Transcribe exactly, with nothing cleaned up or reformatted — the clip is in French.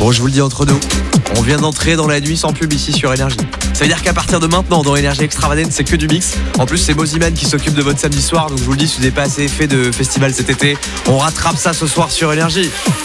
Bon, je vous le dis entre nous, on vient d'entrer dans la nuit sans pub ici sur Énergie. Ça veut dire qu'à partir de maintenant, dans Énergie Extravagante, c'est que du mix. En plus, c'est Moziman qui s'occupe de votre samedi soir. Donc je vous le dis, si vous n'avez pas assez fait de festival cet été, on rattrape ça ce soir sur Énergie.